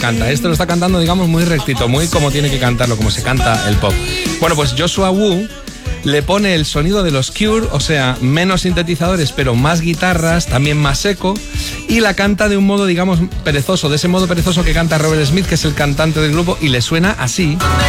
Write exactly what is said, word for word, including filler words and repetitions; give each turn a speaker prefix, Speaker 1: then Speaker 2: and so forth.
Speaker 1: canta. Este lo está cantando, digamos, muy rectito, muy como tiene que cantarlo, como se canta el pop. Bueno, pues Joshua Wu le pone el sonido de los Cure, o sea, menos sintetizadores, pero más guitarras, también más seco, y la canta de un modo, digamos, perezoso, de ese modo perezoso que canta Robert Smith, que es el cantante del grupo, y le suena así.